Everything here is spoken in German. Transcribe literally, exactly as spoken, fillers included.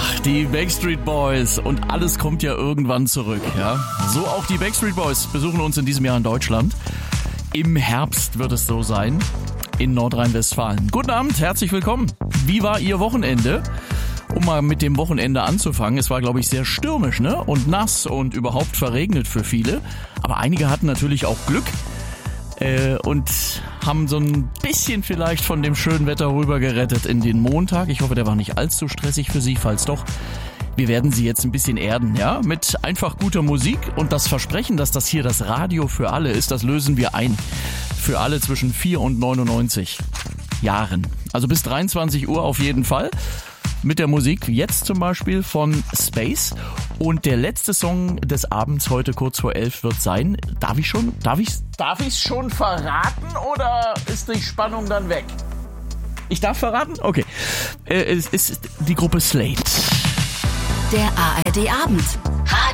Die Backstreet Boys und alles kommt ja irgendwann zurück, ja. So auch die Backstreet Boys besuchen uns in diesem Jahr in Deutschland. Im Herbst wird es so sein, in Nordrhein-Westfalen. Guten Abend, herzlich willkommen. Wie war Ihr Wochenende? Um mal mit dem Wochenende anzufangen, es war, glaube ich, sehr stürmisch, ne? Und nass und überhaupt verregnet für viele. Aber einige hatten natürlich auch Glück äh, und haben so ein bisschen vielleicht von dem schönen Wetter rüber gerettet in den Montag. Ich hoffe, der war nicht allzu stressig für Sie, falls doch. Wir werden Sie jetzt ein bisschen erden, ja, mit einfach guter Musik und das Versprechen, dass das hier das Radio für alle ist, das lösen wir ein. Für alle zwischen vier und neunundneunzig Jahren. Also bis dreiundzwanzig Uhr auf jeden Fall. Mit der Musik jetzt zum Beispiel von Space. Und der letzte Song des Abends heute kurz vor elf wird sein. Darf ich schon, darf ich, darf ich's schon verraten oder ist die Spannung dann weg? Ich darf verraten? Okay. Äh, es ist die Gruppe Slate. Der A R D Abend.